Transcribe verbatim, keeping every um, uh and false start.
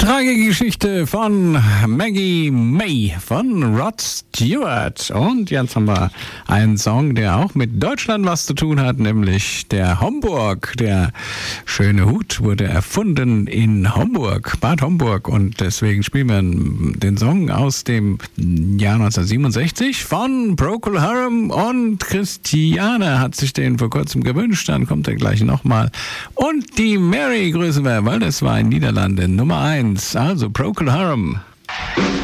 Tragische Geschichte von Maggie May von Rod Stewart. Und jetzt haben wir einen Song, der auch mit Deutschland was zu tun hat, nämlich der Homburg. Der schöne Hut wurde erfunden in Homburg, Bad Homburg. Und deswegen spielen wir den Song aus dem Jahr neunzehnhundertsiebenundsechzig von Procol Harum. Und Christiane hat sich den vor kurzem gewünscht. Dann kommt er gleich nochmal. Und die Mary grüßen wir, weil das war in Niederlande Nummer eins. Also Procol Harum.